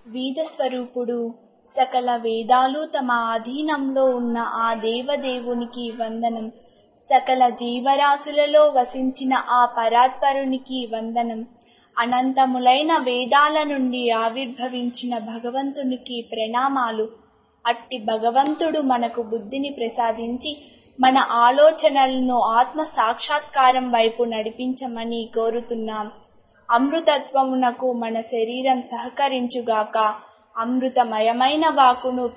వేద స్వరూపుడు, సకల వేదాలు తమ ఆధీనంలో ఉన్న ఆ దేవదేవునికి వందనం. సకల జీవరాశులలో వసించిన ఆ పరాత్పరునికి వందనం. అనంతములైన వేదాల నుండి ఆవిర్భవించిన భగవంతునికి ప్రణామాలు. అట్టి భగవంతుడు మనకు బుద్ధిని ప్రసాదించి మన ఆలోచనలను ఆత్మ సాక్షాత్కారం వైపు నడిపించమని కోరుతున్నాం. అమృతత్వమునకు మన శరీరం సహకరించుగాక. అమృతమయమైన వాక్కును